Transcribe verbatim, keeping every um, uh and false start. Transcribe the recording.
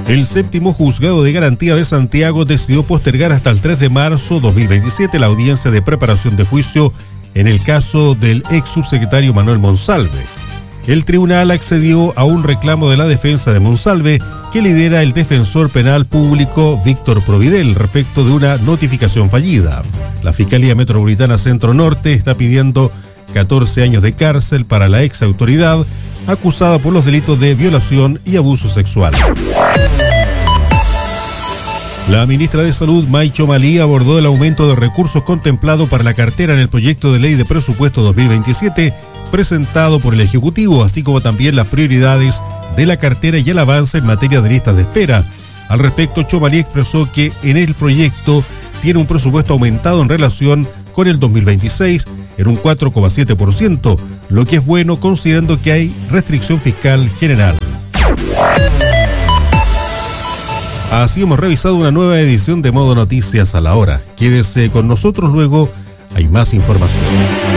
El séptimo juzgado de garantía de Santiago decidió postergar hasta el tres de marzo de dos mil veintisiete la audiencia de preparación de juicio en el caso del ex subsecretario Manuel Monsalve. El tribunal accedió a un reclamo de la defensa de Monsalve que lidera el defensor penal público Víctor Providel respecto de una notificación fallida. La Fiscalía Metropolitana Centro Norte está pidiendo catorce años de cárcel para la ex autoridad acusada por los delitos de violación y abuso sexual. La ministra de Salud, Maicho Malí, abordó el aumento de recursos contemplado para la cartera en el proyecto de ley de presupuesto dos mil veintisiete presentado por el Ejecutivo, así como también las prioridades de la cartera y el avance en materia de listas de espera. Al respecto, Chomalí expresó que en el proyecto tiene un presupuesto aumentado en relación con el dos mil veintiséis en un cuatro coma siete por ciento, lo que es bueno considerando que hay restricción fiscal general. Así hemos revisado una nueva edición de Modo Noticias a la hora. Quédese con nosotros, luego hay más información.